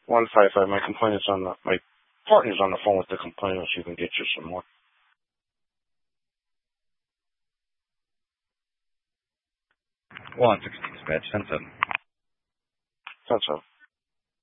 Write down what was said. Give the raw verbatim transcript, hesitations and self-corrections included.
one five five. My complainant's on the, my partner's on the phone with the complainant. She can get you some more. One sixteen dispatch, ten seven. That's all.